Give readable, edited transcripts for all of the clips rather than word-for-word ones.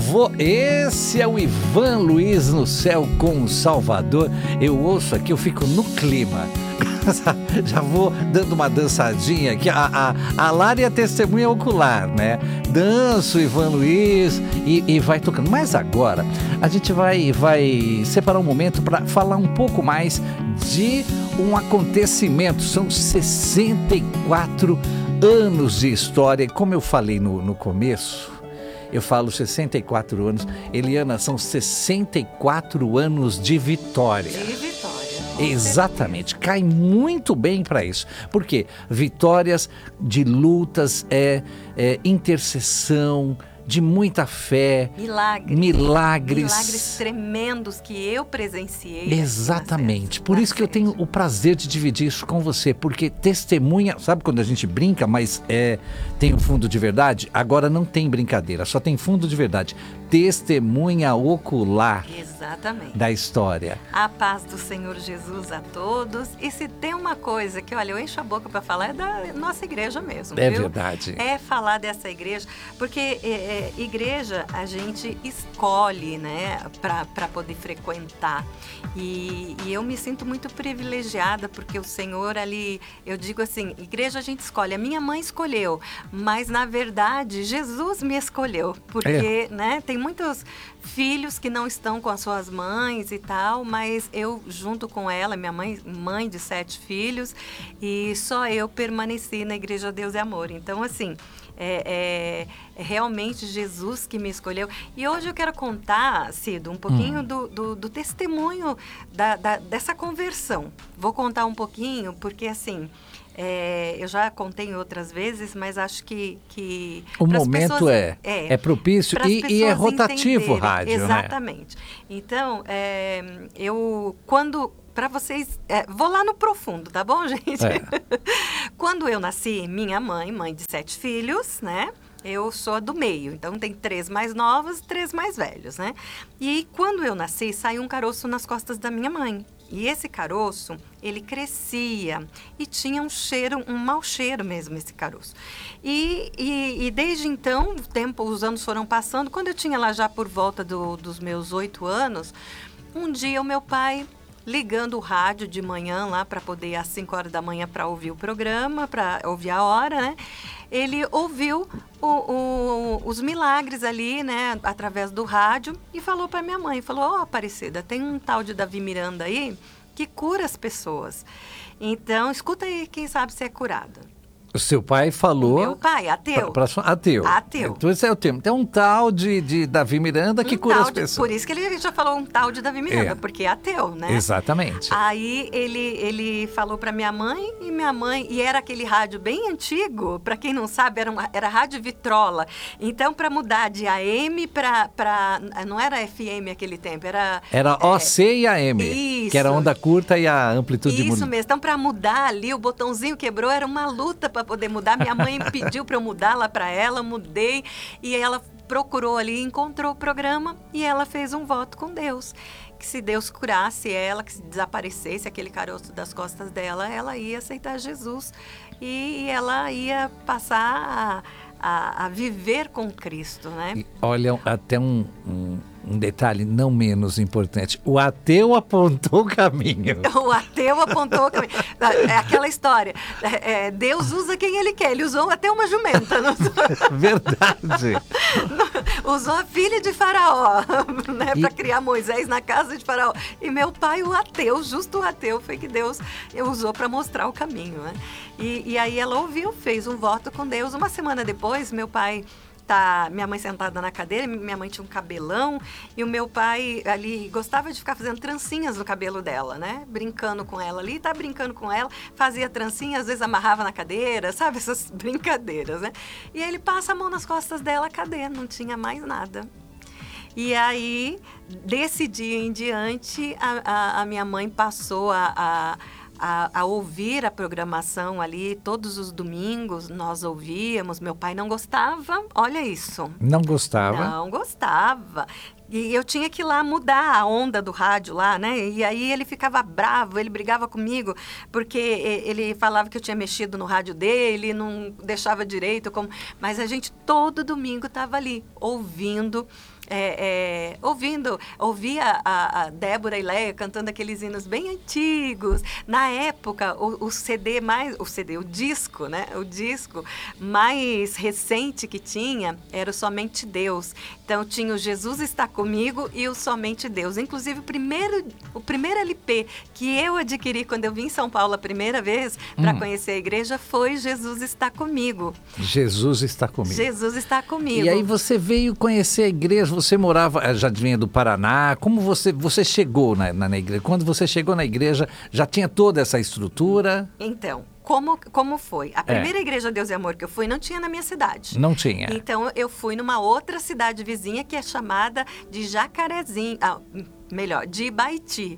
louvor, esse é o Ivan Luiz no Céu com o Salvador. Eu ouço aqui, eu fico no clima. Já vou dando uma dançadinha aqui. A Lara é a testemunha ocular, né? Danço, Ivan Luiz, e vai tocando. Mas agora a gente vai separar um momento para falar um pouco mais de um acontecimento. São 64 anos de história. Como eu falei no começo, eu falo 64 anos. Eliana, são 64 anos de vitória. Exatamente, cai muito bem para isso, porque vitórias de lutas, intercessão, de muita fé, milagres tremendos que eu presenciei. Exatamente, por isso que eu tenho o prazer de dividir isso com você, porque testemunha, sabe quando a gente brinca, mas tem um fundo de verdade? Agora não tem brincadeira, só tem fundo de verdade. Testemunha ocular. Exatamente. Da história. A paz do Senhor Jesus a todos. E se tem uma coisa que, olha, eu encho a boca para falar, é da nossa igreja mesmo. É verdade. É falar dessa igreja, porque igreja a gente escolhe, né, para poder frequentar. E eu me sinto muito privilegiada, porque o Senhor ali, eu digo assim, igreja a gente escolhe. A minha mãe escolheu, mas na verdade Jesus me escolheu, porque, né, tem muitos filhos que não estão com as suas mães e tal, mas eu junto com ela, minha mãe de 7 filhos, e só eu permaneci na Igreja Deus e Amor. Então, assim, é realmente Jesus que me escolheu. E hoje eu quero contar, Cido, um pouquinho do testemunho dessa conversão. Vou contar um pouquinho, porque assim, eu já contei outras vezes, mas acho que o momento é propício e é rotativo o rádio. Exatamente. Né? Então, para vocês, vou lá no profundo, tá bom, gente? Quando eu nasci, minha mãe de 7 filhos, né? Eu sou a do meio, então tem 3 mais novos e 3 mais velhos, né? E quando eu nasci, saiu um caroço nas costas da minha mãe. E esse caroço, ele crescia e tinha um mau cheiro mesmo, esse caroço. E desde então, os anos foram passando. Quando eu tinha lá já por volta dos meus 8 anos, um dia o meu pai, ligando o rádio de manhã lá para poder, às 5 horas da manhã, para ouvir o programa, para ouvir a hora, né? Ele ouviu os milagres ali, né, através do rádio, e falou para minha mãe, falou: Aparecida, tem um tal de Davi Miranda aí que cura as pessoas. Então, escuta aí, quem sabe se é curada. O seu pai falou... Meu pai, ateu. Ateu. Então esse é o termo. Tem um tal de Davi Miranda que cura as pessoas. Por isso que ele já falou um tal de Davi Miranda, porque é ateu, né? Exatamente. Aí ele falou para minha mãe, e era aquele rádio bem antigo, para quem não sabe, era rádio vitrola. Então, para mudar de AM para... Não era FM aquele tempo, era... Era OC e AM. Isso. Que era a onda curta e a amplitude... Isso mesmo. Então, para mudar ali, o botãozinho quebrou, era uma luta para poder mudar. Minha mãe pediu para eu mudar lá para ela, mudei, e ela procurou ali, encontrou o programa e ela fez um voto com Deus, que se Deus curasse ela, que se desaparecesse aquele caroço das costas dela, ela ia aceitar Jesus e ela ia passar a viver com Cristo, né? E olha, até um detalhe não menos importante. O ateu apontou o caminho. O ateu apontou o caminho. É aquela história. Deus usa quem ele quer. Ele usou até uma jumenta. Não usou... Verdade. Usou a filha de Faraó, né, para criar Moisés na casa de Faraó. E meu pai, o ateu, justo o ateu, foi que Deus usou para mostrar o caminho, né? E aí ela ouviu, fez um voto com Deus. Uma semana depois, minha mãe sentada na cadeira, minha mãe tinha um cabelão, e o meu pai ali gostava de ficar fazendo trancinhas no cabelo dela, né? Brincando com ela ali, brincando com ela, fazia trancinha, às vezes amarrava na cadeira, sabe? Essas brincadeiras, né? E aí ele passa a mão nas costas dela, cadê? Não tinha mais nada. E aí, desse dia em diante, a minha mãe passou a ouvir a programação ali, todos os domingos nós ouvíamos. Meu pai não gostava, olha isso. Não gostava? Não gostava. E eu tinha que ir lá mudar a onda do rádio lá, né? E aí ele ficava bravo, ele brigava comigo, porque ele falava que eu tinha mexido no rádio dele, não deixava direito. Mas a gente todo domingo estava ali, ouvindo. Ouvia a Débora e Léa cantando aqueles hinos bem antigos. Na época, o disco, né? O disco mais recente que tinha era o Somente Deus. Então tinha o Jesus Está Comigo e o Somente Deus. Inclusive o primeiro LP que eu adquiri quando eu vim em São Paulo a primeira vez para conhecer a igreja foi Jesus Está Comigo. Jesus Está Comigo. Jesus Está Comigo. E aí você veio conhecer a igreja, você morava, já vinha do Paraná, como você chegou na igreja? Quando você chegou na igreja, já tinha toda essa estrutura? Então, como foi? A primeira igreja Deus e Amor que eu fui não tinha na minha cidade. Não tinha. Então, eu fui numa outra cidade vizinha que é chamada de Jacarezinho. De Ibaiti.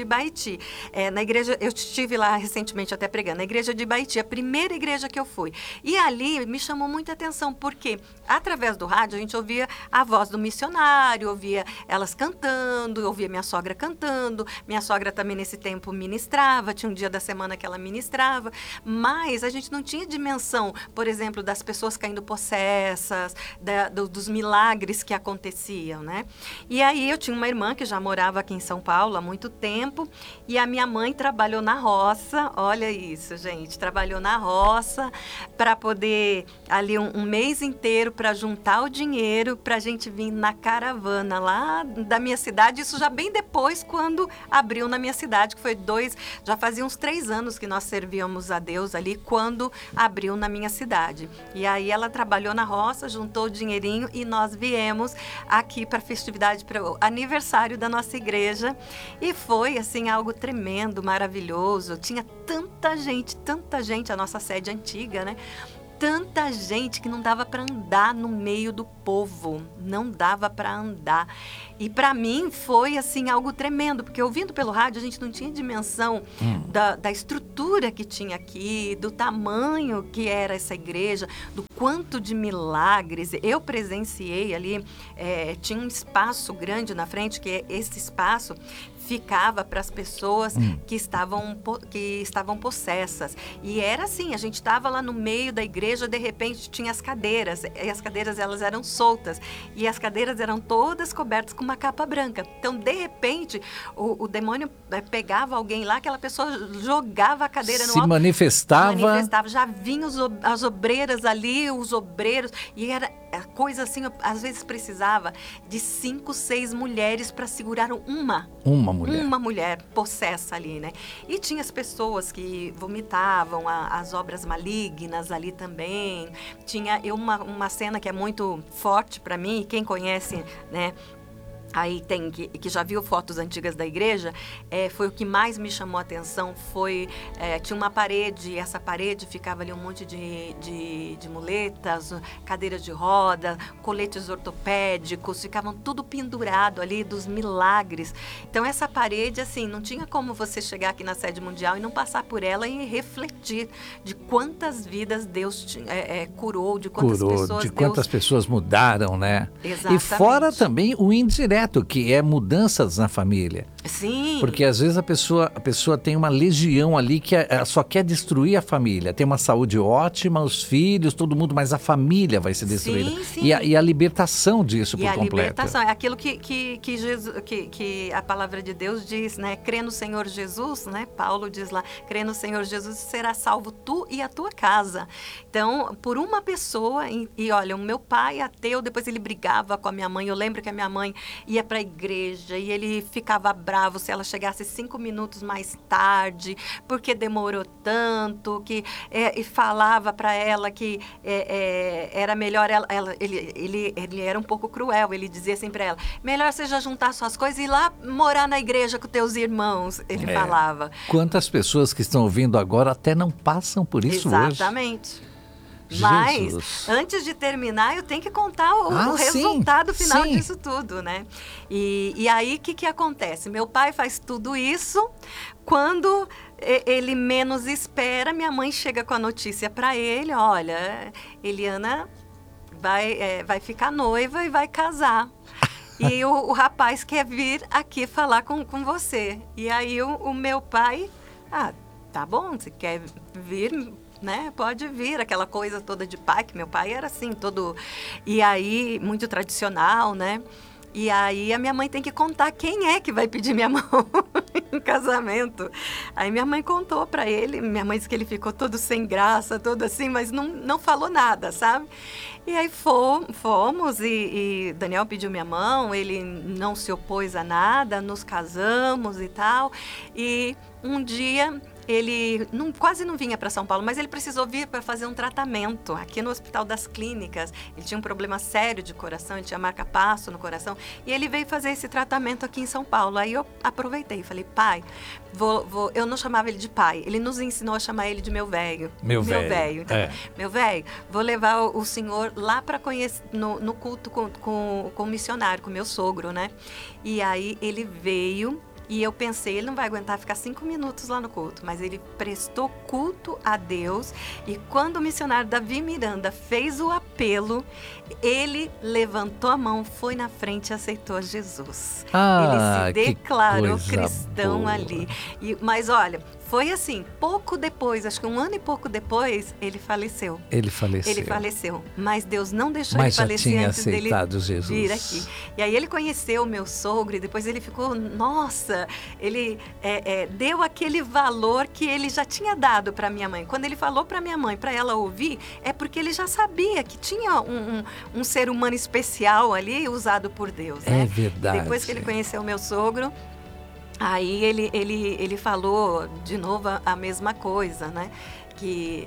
Na igreja, eu estive lá recentemente até pregando, na igreja de Ibaiti, a primeira igreja que eu fui. E ali me chamou muita atenção, porque através do rádio a gente ouvia a voz do missionário, ouvia elas cantando, ouvia minha sogra cantando. Minha sogra também nesse tempo ministrava, tinha um dia da semana que ela ministrava, mas a gente não tinha dimensão, por exemplo, das pessoas caindo possessas, dos milagres que aconteciam, né? E aí eu tinha uma irmã que já morava aqui em São Paulo há muito tempo, e a minha mãe trabalhou na roça. Olha isso, gente, trabalhou na roça para poder ali um mês inteiro para juntar o dinheiro para a gente vir na caravana lá da minha cidade. Isso já bem depois, quando abriu na minha cidade, que foi já fazia uns 3 anos que nós servíamos a Deus ali, quando abriu na minha cidade. E aí ela trabalhou na roça, juntou o dinheirinho e nós viemos aqui para a festividade, para o aniversário da nossa igreja, e foi assim algo tremendo, maravilhoso. Tinha tanta gente, a nossa sede antiga, né? Tanta gente que não dava para andar no meio do povo, não dava para andar. E para mim foi assim algo tremendo, porque ouvindo pelo rádio a gente não tinha dimensão da estrutura que tinha aqui, do tamanho que era essa igreja, do quanto de milagres eu presenciei ali. Tinha um espaço grande na frente, que esse espaço ficava para as pessoas que estavam possessas. E era assim, a gente estava lá no meio da igreja, de repente tinha as cadeiras, e as cadeiras elas eram soltas, e as cadeiras eram todas cobertas com uma capa branca. Então, de repente, o demônio pegava alguém lá, aquela pessoa jogava a cadeira no alto. Manifestava, já vinham as obreiras ali, os obreiros, e era coisa assim, às vezes precisava de 5, 6 mulheres para segurar uma mulher possessa ali, né? E tinha as pessoas que vomitavam as obras malignas ali também. Tinha uma cena que é muito forte para mim, quem conhece, né? Aí tem que já viu fotos antigas da igreja, foi o que mais me chamou a atenção. Tinha uma parede, e essa parede ficava ali um monte de muletas, cadeiras de roda, coletes ortopédicos, ficavam tudo pendurado ali dos milagres. Então essa parede, assim, não tinha como você chegar aqui na sede mundial e não passar por ela e refletir de quantas vidas Deus curou, de quantas pessoas mudaram, né? Exatamente. E fora também o indireto, que é mudanças na família. Sim. Porque às vezes a pessoa tem uma legião ali que só quer destruir a família. Tem uma saúde ótima, os filhos, todo mundo, mas a família vai ser destruída. Sim, sim. E a libertação disso por completo. A libertação é aquilo que a palavra de Deus diz, né? Crê no Senhor Jesus, né? Paulo diz lá, crê no Senhor Jesus, será salvo tu e a tua casa. Então, por uma pessoa, e olha, o meu pai ateu, depois ele brigava com a minha mãe. Eu lembro que a minha mãe ia para a igreja e ele ficava bravo se ela chegasse 5 minutos mais tarde, porque demorou tanto, e falava para ela que era melhor ele era um pouco cruel, ele dizia assim para ela, melhor você já juntar suas coisas e ir lá morar na igreja com teus irmãos, ele falava. Quantas pessoas que estão ouvindo agora até não passam por isso hoje? Exatamente. Mas, antes de terminar, eu tenho que contar o resultado final disso tudo, né? E aí, o que acontece? Meu pai faz tudo isso, quando ele menos espera, minha mãe chega com a notícia para ele, olha, Eliana vai ficar noiva e vai casar. E o rapaz quer vir aqui falar com você. E aí o meu pai, tá bom, você quer vir, né? Pode vir, aquela coisa toda de pai, que meu pai era assim, todo... E aí, muito tradicional, né? E aí a minha mãe tem que contar quem é que vai pedir minha mão em casamento. Aí minha mãe contou para ele, minha mãe disse que ele ficou todo sem graça, todo assim, mas não falou nada, sabe? E aí fomos e Daniel pediu minha mão, ele não se opôs a nada, nos casamos e tal. E um dia... ele quase não vinha para São Paulo, mas ele precisou vir para fazer um tratamento aqui no Hospital das Clínicas. Ele tinha um problema sério de coração, ele tinha marca-passo no coração, e ele veio fazer esse tratamento aqui em São Paulo. Aí eu aproveitei e falei, pai, eu não chamava ele de pai, ele nos ensinou a chamar ele de meu velho. Meu velho. Então, meu velho, vou levar o senhor lá para conhecer, no culto com o missionário, com o meu sogro, né? E aí ele veio... E eu pensei, ele não vai aguentar ficar 5 minutos lá no culto, mas ele prestou culto a Deus. E quando o missionário Davi Miranda fez o apelo, ele levantou a mão, foi na frente e aceitou Jesus. Ele se declarou cristão boa. Ali. Mas olha, foi assim, pouco depois, acho que 1 ano e pouco depois, ele faleceu. Ele faleceu. Mas Deus não deixou ele falecer antes dele Jesus. Vir aqui. E aí ele conheceu o meu sogro e depois ele ficou, nossa, ele deu aquele valor que ele já tinha dado para minha mãe. Quando ele falou para minha mãe, para ela ouvir, é porque ele já sabia que tinha um ser humano especial ali, usado por Deus. Né? É verdade. E depois que ele conheceu o meu sogro, aí ele falou de novo a mesma coisa, né? Que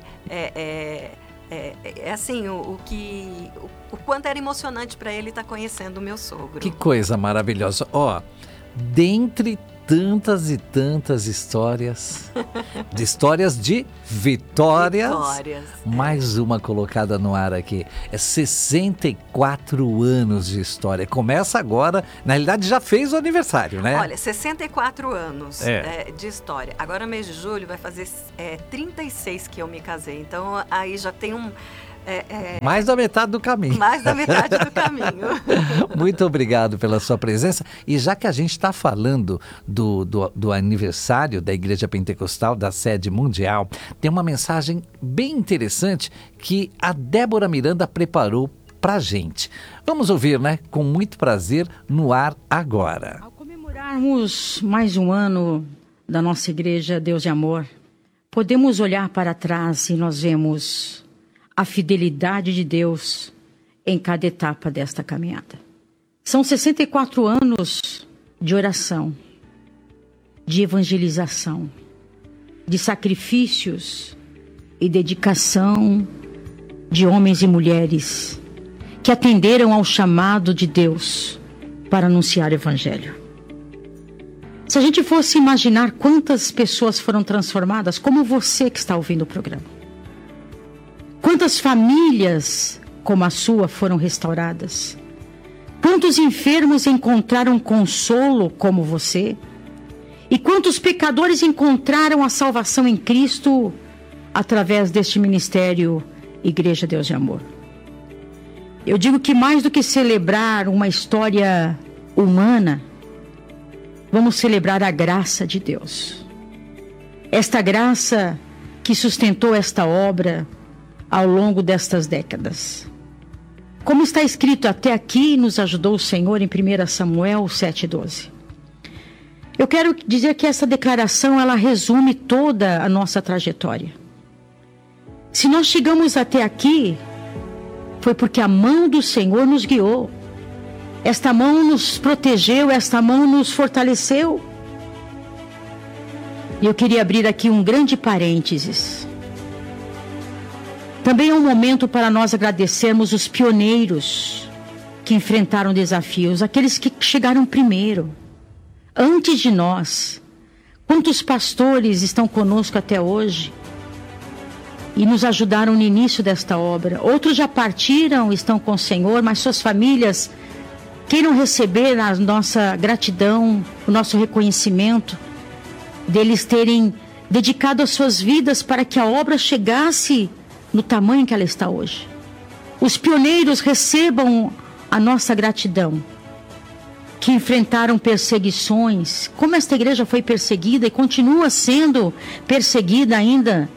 assim, o quanto era emocionante para ele estar conhecendo o meu sogro. Que coisa maravilhosa. Dentre tantas e tantas histórias, de vitórias, mais uma colocada no ar aqui, 64 anos de história, começa agora, na realidade já fez o aniversário, né? Olha, 64 anos de história, agora mês de julho vai fazer 36 que eu me casei, então aí já tem mais da metade do caminho. Mais da metade do caminho. Muito obrigado pela sua presença. E já que a gente está falando do aniversário da Igreja Pentecostal, da sede mundial, tem uma mensagem bem interessante que a Débora Miranda preparou pra gente. Vamos ouvir, né? Com muito prazer, no ar agora. Ao comemorarmos mais um ano da nossa Igreja Deus de Amor, podemos olhar para trás e nós vemos a fidelidade de Deus em cada etapa desta caminhada. São 64 anos de oração, de evangelização, de sacrifícios e dedicação de homens e mulheres que atenderam ao chamado de Deus para anunciar o Evangelho. Se a gente fosse imaginar quantas pessoas foram transformadas, como você que está ouvindo o programa, quantas famílias como a sua foram restauradas? Quantos enfermos encontraram consolo como você? E quantos pecadores encontraram a salvação em Cristo através deste ministério Igreja Deus de Amor? Eu digo que mais do que celebrar uma história humana, vamos celebrar a graça de Deus. Esta graça que sustentou esta obra ao longo destas décadas. Como está escrito, até aqui nos ajudou o Senhor em 1 Samuel 7,12. Eu quero dizer que essa declaração, ela resume toda a nossa trajetória. Se nós chegamos até aqui, foi porque a mão do Senhor nos guiou. Esta mão nos protegeu, esta mão nos fortaleceu. E eu queria abrir aqui um grande parênteses. Também é um momento para nós agradecermos os pioneiros que enfrentaram desafios, aqueles que chegaram primeiro, antes de nós. Quantos pastores estão conosco até hoje e nos ajudaram no início desta obra? Outros já partiram, estão com o Senhor, mas suas famílias queiram receber a nossa gratidão, o nosso reconhecimento, deles terem dedicado as suas vidas para que a obra chegasse no tamanho que ela está hoje. Os pioneiros recebam a nossa gratidão que enfrentaram perseguições, como esta igreja foi perseguida e continua sendo perseguida ainda.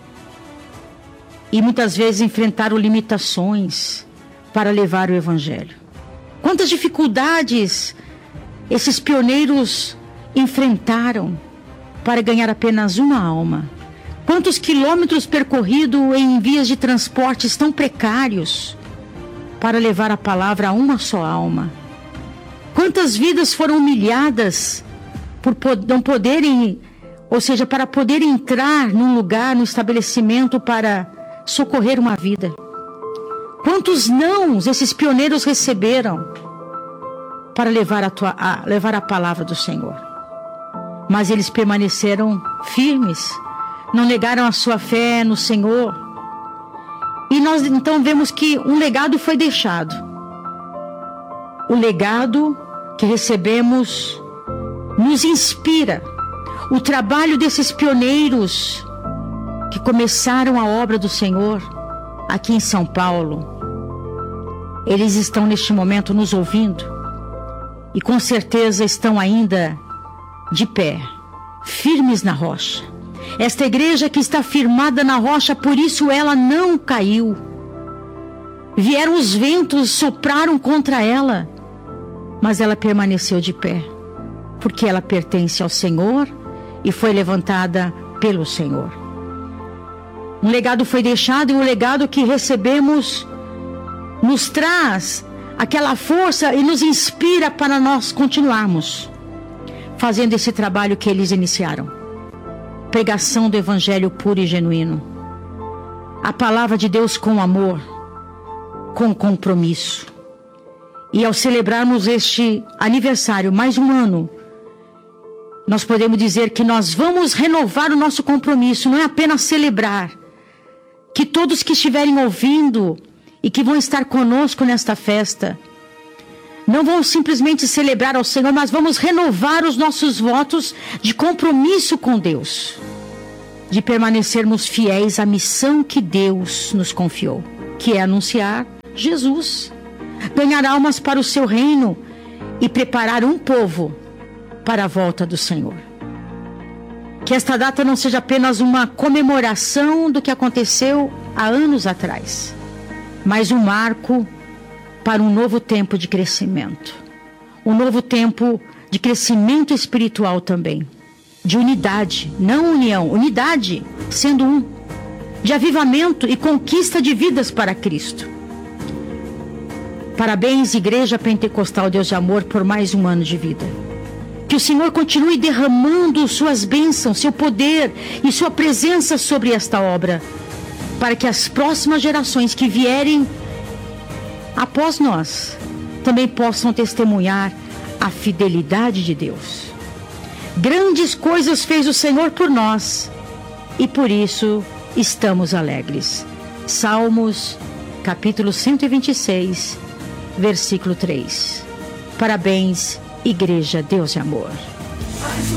E muitas vezes enfrentaram limitações para levar o evangelho. Quantas dificuldades esses pioneiros enfrentaram para ganhar apenas uma alma. Quantos quilômetros percorridos em vias de transportes tão precários para levar a palavra a uma só alma. Quantas vidas foram humilhadas por não poderem, ou seja, para poder entrar num lugar, num estabelecimento para socorrer uma vida. Quantos nãos esses pioneiros receberam para levar a palavra do Senhor. Mas eles permaneceram firmes, não negaram a sua fé no Senhor. E nós então vemos que um legado foi deixado. O legado que recebemos nos inspira. O trabalho desses pioneiros que começaram a obra do Senhor aqui em São Paulo, eles estão neste momento nos ouvindo e com certeza estão ainda de pé, firmes na rocha. Esta igreja que está firmada na rocha, por isso ela não caiu. Vieram os ventos, sopraram contra ela, mas ela permaneceu de pé, porque ela pertence ao Senhor e foi levantada pelo Senhor. Um legado foi deixado e o legado que recebemos nos traz aquela força e nos inspira para nós continuarmos fazendo esse trabalho que eles iniciaram. Pregação do evangelho puro e genuíno. A palavra de Deus com amor, com compromisso. E ao celebrarmos este aniversário, mais um ano, nós podemos dizer que nós vamos renovar o nosso compromisso, não é apenas celebrar. Que todos que estiverem ouvindo e que vão estar conosco nesta festa, não vão simplesmente celebrar ao Senhor, mas vamos renovar os nossos votos de compromisso com Deus, de permanecermos fiéis à missão que Deus nos confiou, que é anunciar Jesus, ganhar almas para o seu reino e preparar um povo para a volta do Senhor. Que esta data não seja apenas uma comemoração do que aconteceu há anos atrás, mas um marco para um novo tempo de crescimento. Um novo tempo de crescimento espiritual também. De unidade, não união, unidade, sendo um. De avivamento e conquista de vidas para Cristo. Parabéns, Igreja Pentecostal Deus de Amor, por mais um ano de vida. Que o Senhor continue derramando suas bênçãos, seu poder e sua presença sobre esta obra, para que as próximas gerações que vierem após nós também possam testemunhar a fidelidade de Deus. Grandes coisas fez o Senhor por nós e por isso estamos alegres. Salmos, capítulo 126, versículo 3. Parabéns, Igreja Deus de Amor.